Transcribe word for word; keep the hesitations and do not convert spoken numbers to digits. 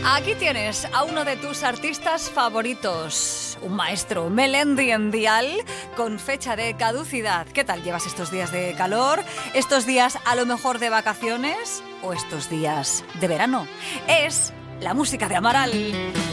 Aquí tienes a uno de tus artistas favoritos, un maestro, Melendi en Dial, con fecha de caducidad. ¿Qué tal llevas estos días de calor? ¿Estos días a lo mejor de vacaciones? ¿O estos días de verano? Es la música de Amaral.